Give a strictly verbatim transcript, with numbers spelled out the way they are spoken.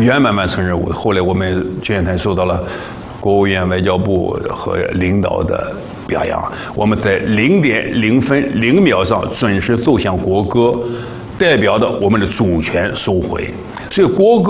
员慢慢成任务。后来我们全员团受到了国务院、外交部和领导的表扬，我们在零点零分零秒上准时奏响国歌，代表着我们的主权收回。所以国歌。